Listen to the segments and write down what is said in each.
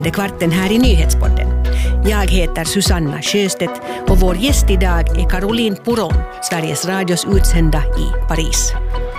Det är kvarten här i Nyhetspodden. Jag heter Susanna Sjöstedt och vår gäst idag är Caroline Puron, Sveriges Radios utsända i Paris.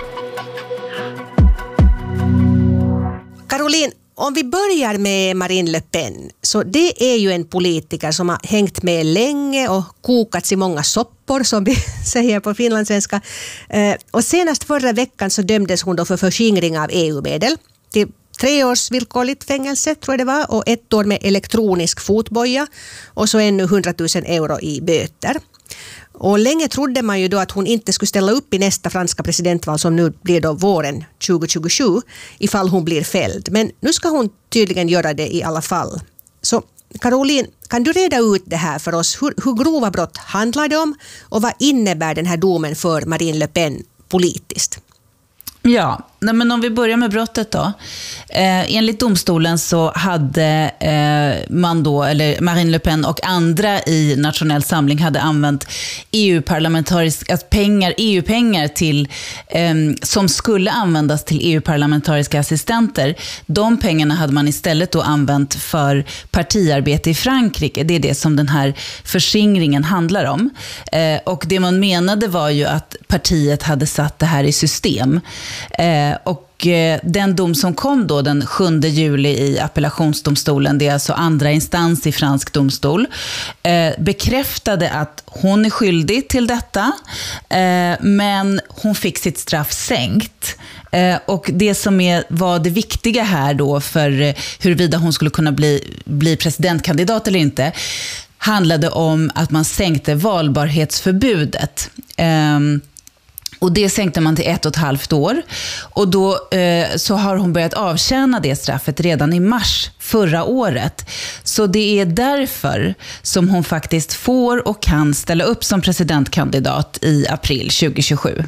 Caroline, om vi börjar med Marine Le Pen, så det är ju en politiker som har hängt med länge och kokats i många soppor, som vi säger på finlandssvenska. Och senast förra veckan så dömdes hon då för förskingring av EU-medel till 3 års villkorligt fängelse, tror jag det var, och 1 år med elektronisk fotboja och så ännu 100 000 euro i böter. Och länge trodde man ju då att hon inte skulle ställa upp i nästa franska presidentval som nu blir då våren 2027 ifall hon blir fälld. Men nu ska hon tydligen göra det i alla fall. Så Caroline, kan du reda ut det här för oss? Hur grova brott handlar det om och vad innebär den här domen för Marine Le Pen politiskt? Ja, men om vi börjar med brottet då. Enligt domstolen så hade man då, eller Marine Le Pen och andra i Nationell Samling hade använt EU-parlamentariska pengar, EU-pengar till, som skulle användas till EU-parlamentariska assistenter. De pengarna hade man istället då använt för partiarbete i Frankrike. Det är det som den här förskingringen handlar om. Och det man menade var ju att partiet hade satt det här i system. Och den dom som kom då den 7 juli i appellationsdomstolen, det är alltså andra instans i fransk domstol, bekräftade att hon är skyldig till detta, men hon fick sitt straff sänkt. Och det som var det viktiga här då för huruvida hon skulle kunna bli presidentkandidat eller inte, handlade om att man sänkte valbarhetsförbudet. Och det sänkte man till 1,5 år. Och då så har hon börjat avtjäna det straffet redan i mars förra året. Så det är därför som hon faktiskt får och kan ställa upp som presidentkandidat i april 2027.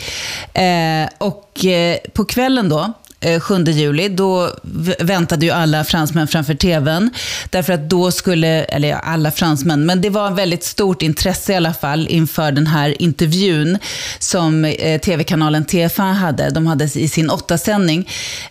Och på kvällen då, 7 juli, då väntade ju alla fransmän framför tvn, därför att då skulle, eller ja, alla fransmän, men det var en väldigt stort intresse i alla fall inför den här intervjun som tv-kanalen TF1 hade. De hade i sin 8-sändning,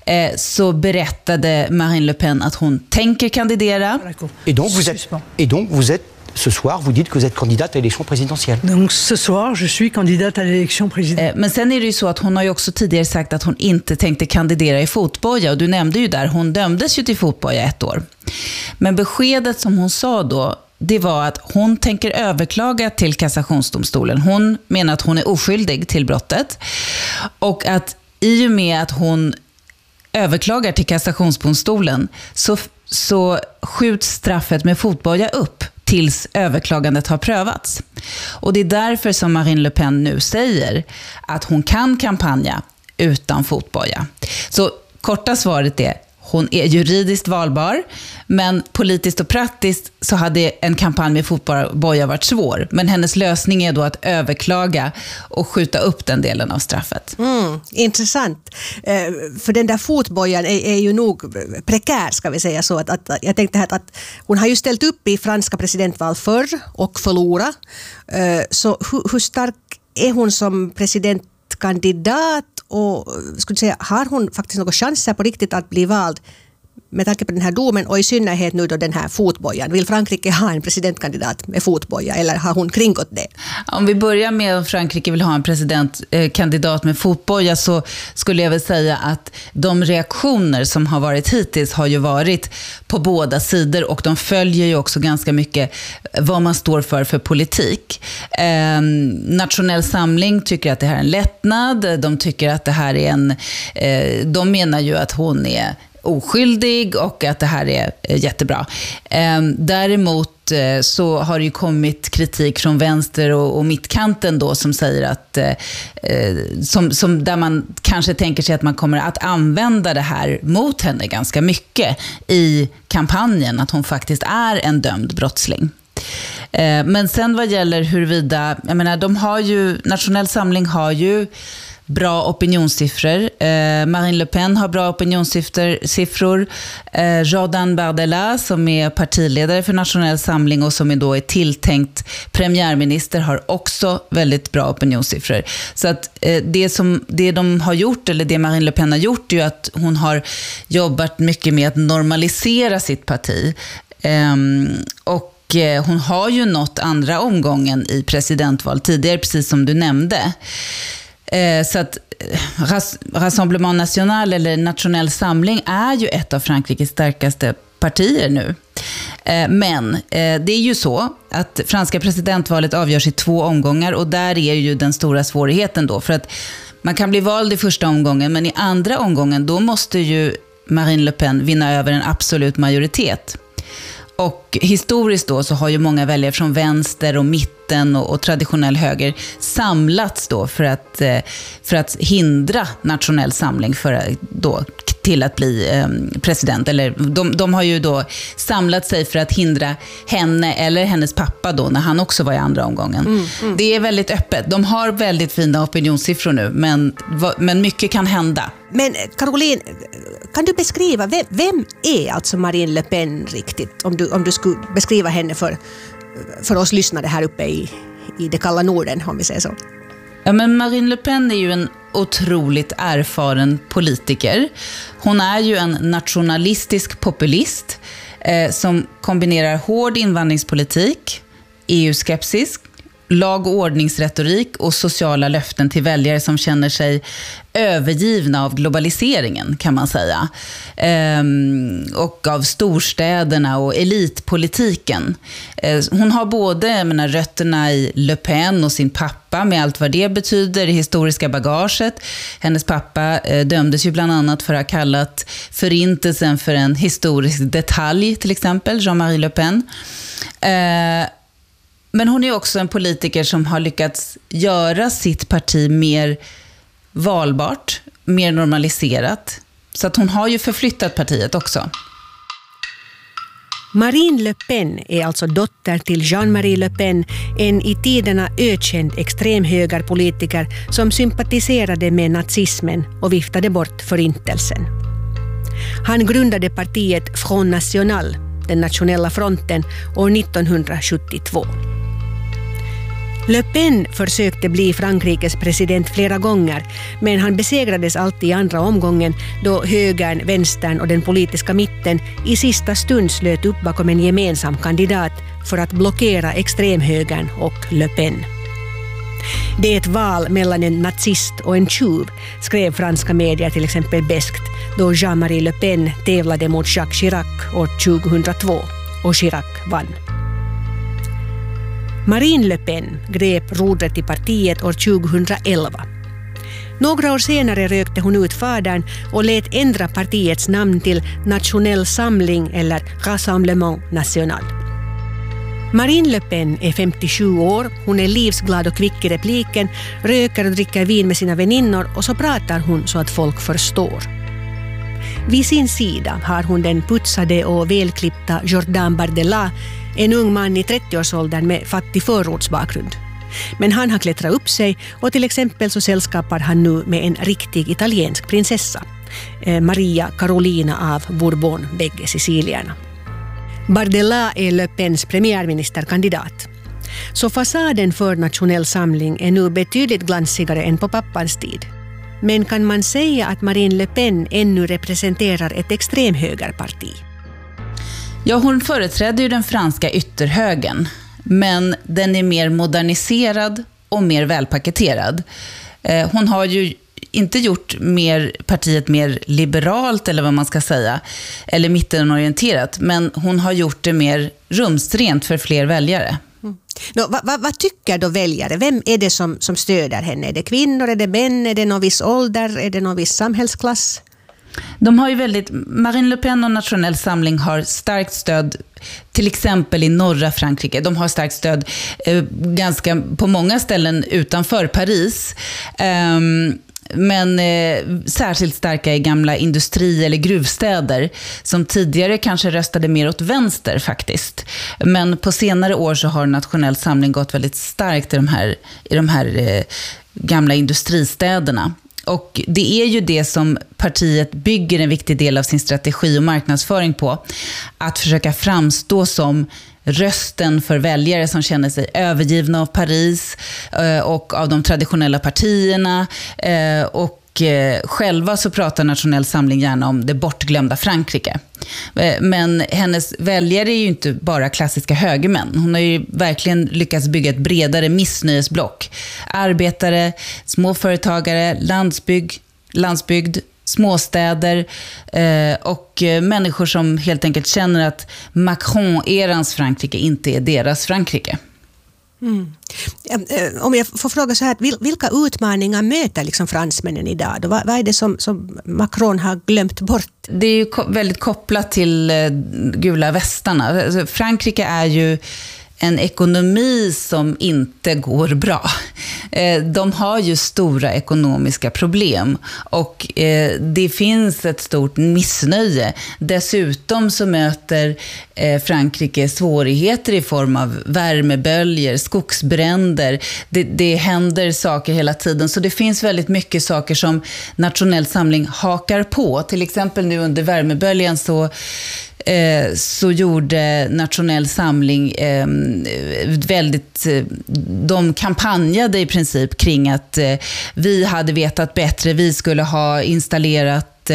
så berättade Marine Le Pen att hon tänker kandidera. Et donc vous êtes ce soir, vous dites que vous êtes candidate à l'élection présidentielle. Donc ce soir, je suis candidate à l'élection présidentielle. Men sen är det ju så att hon har ju också tidigare sagt att hon inte tänkte kandidera i fotboja. Och du nämnde ju där, hon dömdes ju till fotboja 1 år. Men beskedet som hon sa då, det var att hon tänker överklaga till kassationsdomstolen. Hon menar att hon är oskyldig till brottet. Och att i och med att hon överklagar till kassationsdomstolen så skjuts straffet med fotboja upp tills överklagandet har prövats. Och det är därför som Marine Le Pen nu säger att hon kan kampanja utan fotboja. Så korta svaret är, hon är juridiskt valbar, men politiskt och praktiskt så hade en kampanj med fotboja varit svår. Men hennes lösning är då att överklaga och skjuta upp den delen av straffet. Intressant. För den där fotbojan är ju nog prekär, ska vi säga så. Att jag tänkte här att hon har ju ställt upp i franska presidentval förr och förlorat. Så hur stark är hon som presidentkandidat? Och skulle säga, har hon faktiskt några chanser på riktigt att bli vald med tanke på den här domen och i synnerhet nu då den här fotbojan? Vill Frankrike ha en presidentkandidat med fotboja eller har hon kringgått det? Om vi börjar med att Frankrike vill ha en presidentkandidat med fotboja, så skulle jag väl säga att de reaktioner som har varit hittills har ju varit på båda sidor, och de följer ju också ganska mycket vad man står för politik. Nationell Samling tycker att det här är en lättnad. De tycker att det här är de menar ju att hon är oskyldig och att det här är jättebra. Däremot så har det ju kommit kritik från vänster och mittkanten då som säger att som där man kanske tänker sig att man kommer att använda det här mot henne ganska mycket i kampanjen, att hon faktiskt är en dömd brottsling. Men sen vad gäller huruvida, jag menar, Nationell Samling har ju bra opinionssiffror. Marine Le Pen har bra opinionssiffror. Jordan Bardella, som är partiledare för Nationell samling och som då är tilltänkt premiärminister, har också väldigt bra opinionssiffror. Så att det de har gjort, eller det Marine Le Pen har gjort, är ju att hon har jobbat mycket med att normalisera sitt parti. Och hon har ju nått andra omgången i presidentval tidigare, precis som du nämnde. Så att Rassemblement National, eller Nationell samling, är ju ett av Frankrikes starkaste partier nu. Men det är ju så att franska presidentvalet avgörs i 2 omgångar, och där är ju den stora svårigheten då. För att man kan bli vald i första omgången, men i andra omgången då måste ju Marine Le Pen vinna över en absolut majoritet. Och historiskt då så har ju många väljare från vänster och mitten och traditionell höger samlats då för att hindra Nationell samling till att bli president. Eller de har ju då samlat sig för att hindra henne eller hennes pappa då, när han också var i andra omgången. Det är väldigt öppet. De har väldigt fina opinionssiffror nu, men mycket kan hända. Men Caroline, kan du beskriva, vem är alltså Marine Le Pen riktigt? Om du skulle beskriva henne för oss lyssnare här uppe i det kalla Norden, om vi säger så. Ja, men Marine Le Pen är ju en otroligt erfaren politiker. Hon är ju en nationalistisk populist som kombinerar hård invandringspolitik, EU-skepsis, lag- och ordningsretorik och sociala löften till väljare som känner sig övergivna av globaliseringen, kan man säga. Och av storstäderna och elitpolitiken. Hon har både rötterna i Le Pen och sin pappa, med allt vad det betyder, det historiska bagaget. Hennes pappa dömdes ju bland annat för att ha kallat förintelsen för en historisk detalj, till exempel, Jean-Marie Le Pen. Men hon är också en politiker som har lyckats göra sitt parti mer valbart, mer normaliserat. Så att hon har ju förflyttat partiet också. Marine Le Pen är alltså dotter till Jean-Marie Le Pen, en i tiderna ökänd extremhögerpolitiker som sympatiserade med nazismen och viftade bort förintelsen. Han grundade partiet Front National, den nationella fronten, år 1972. Le Pen försökte bli Frankrikes president flera gånger, men han besegrades alltid i andra omgången då högern, vänstern och den politiska mitten i sista stund slöt upp bakom en gemensam kandidat för att blockera extremhögern och Le Pen. Det är ett val mellan en nazist och en tjuv, skrev franska medier till exempel beskt då Jean-Marie Le Pen tävlade mot Jacques Chirac år 2002 och Chirac vann. Marine Le Pen grep rodret i partiet år 2011. Några år senare rökte hon ut fadern och lät ändra partiets namn till Nationell samling eller Rassemblement National. Marine Le Pen är 57 år, hon är livsglad och kvick i repliken, röker och dricker vin med sina väninnor och så pratar hon så att folk förstår. Vid sin sida har hon den putsade och välklippta Jordan Bardella, en ung man i 30-årsåldern med fattig förortsbakgrund. Men han har klättrat upp sig och till exempel så sällskapar han nu med en riktig italiensk prinsessa, Maria Carolina av Bourbon, bägge Sicilierna. Bardella är Le Pens premiärministerkandidat. Så fasaden för Nationell samling är nu betydligt glansigare än på pappans tid. Men kan man säga att Marine Le Pen ännu representerar ett extremhögerparti? Ja, hon företräder ju den franska ytterhögern, men den är mer moderniserad och mer välpaketerad. Hon har ju inte gjort partiet mer liberalt, eller vad man ska säga, eller mittenorienterat, men hon har gjort det mer rumsrent för fler väljare. Vad tycker då väljare? Vem är det som stöder henne? Är det kvinnor, är det män, är det någon viss ålder, är det någon viss samhällsklass? De har ju Marine Le Pen och Nationell samling har starkt stöd, till exempel i norra Frankrike. De har starkt stöd ganska på många ställen utanför Paris. Men särskilt starka i gamla industri- eller gruvstäder som tidigare kanske röstade mer åt vänster faktiskt. Men på senare år så har Nationell samling gått väldigt starkt i de här gamla industristäderna. Och det är ju det som partiet bygger en viktig del av sin strategi och marknadsföring på. Att försöka framstå som rösten för väljare som känner sig övergivna av Paris och av de traditionella partierna. Och själva så pratar Nationell Samling gärna om det bortglömda Frankrike. Men hennes väljare är ju inte bara klassiska högermän. Hon har ju verkligen lyckats bygga ett bredare missnöjesblock. Arbetare, småföretagare, landsbygd, småstäder och människor som helt enkelt känner att Macron-erans Frankrike inte är deras Frankrike. Mm. Om jag får fråga så här, vilka utmaningar möter liksom fransmännen idag? Då? Vad är det som Macron har glömt bort? Det är ju väldigt kopplat till gula västarna. Alltså, Frankrike är ju en ekonomi som inte går bra. De har ju stora ekonomiska problem och det finns ett stort missnöje. Dessutom så möter Frankrike svårigheter i form av värmeböljer, skogsbränder. Det händer saker hela tiden, så det finns väldigt mycket saker som Nationell Samling hakar på. Till exempel nu under värmeböljan så gjorde Nationell Samling de kampanjade i princip kring att vi hade vetat bättre, vi skulle ha installerat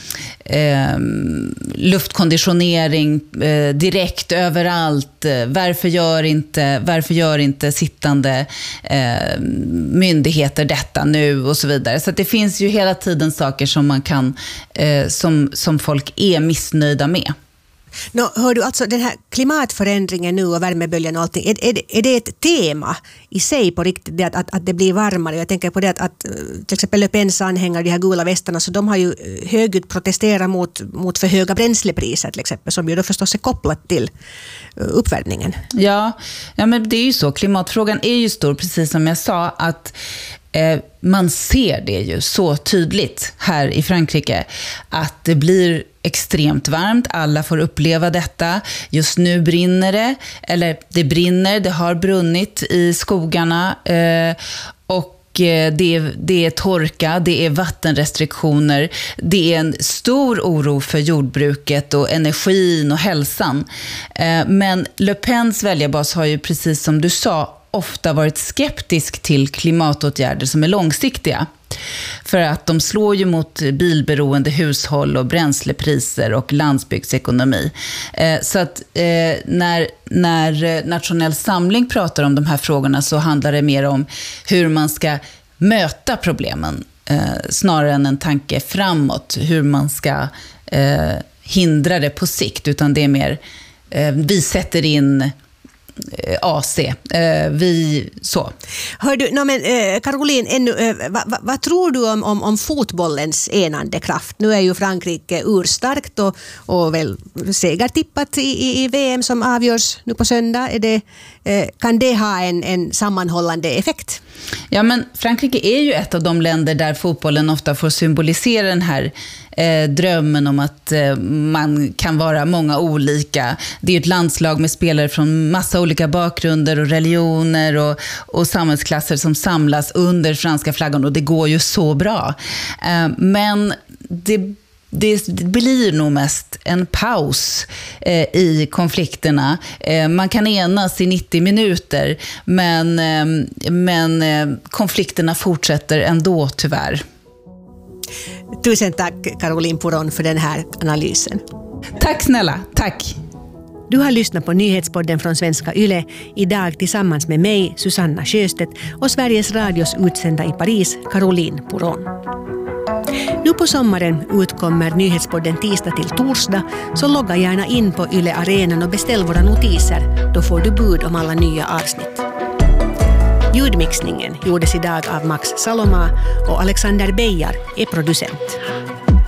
luftkonditionering direkt överallt. Varför gör inte sittande myndigheter detta nu och så vidare. Så att det finns ju hela tiden saker som man kan som folk är missnöjda med. Hör du, alltså den här klimatförändringen nu och värmeböljan och allting, är det ett tema i sig på riktigt, det att det blir varmare? Jag tänker på det att till exempel Le Pens anhängare, de här gula västarna, så de har ju högljutt protesterat mot för höga bränslepriser till exempel, som ju då förstås är kopplat till uppvärmningen. Ja, men det är ju så. Klimatfrågan är ju stor, precis som jag sa, att man ser det ju så tydligt här i Frankrike att det blir extremt varmt. Alla får uppleva detta. Just nu brinner det, eller det har brunnit i skogarna och det är torka, det är vattenrestriktioner, det är en stor oro för jordbruket och energin och hälsan. Men Le Pens väljarbas har ju, precis som du sa, ofta varit skeptisk till klimatåtgärder som är långsiktiga. För att de slår ju mot bilberoende hushåll och bränslepriser och landsbygdsekonomi. Så att när Nationell Samling pratar om de här frågorna så handlar det mer om hur man ska möta problemen snarare än en tanke framåt, hur man ska hindra det på sikt, utan det är mer vi sätter in AC. Hör du, Caroline, vad tror du om fotbollens enande kraft? Nu är ju Frankrike urstarkt och väl segertippat i VM som avgörs nu på söndag. Kan det ha en sammanhållande effekt? Ja, men Frankrike är ju ett av de länder där fotbollen ofta får symbolisera den här drömmen om att man kan vara många olika. Det är ju ett landslag med spelare från massa olika bakgrunder och religioner och samhällsklasser som samlas under franska flaggan, och det går ju så bra. Men det blir nog mest en paus i konflikterna. Man kan enas i 90 minuter, men konflikterna fortsätter ändå, tyvärr. Tusen tack, Caroline Puron, för den här analysen. Tack snälla, tack. Du har lyssnat på nyhetspodden från Svenska Yle, idag tillsammans med mig, Susanna Sjöstedt, och Sveriges Radios utsända i Paris, Caroline Puron. Nu på sommaren utkommer nyhetspodden tisdag till torsdag, så logga gärna in på Yle Arenan och beställ våra notiser. Då får du bud om alla nya avsnitt. Ljudmixningen gjordes idag av Max Saloma och Alexander Beijar är producent.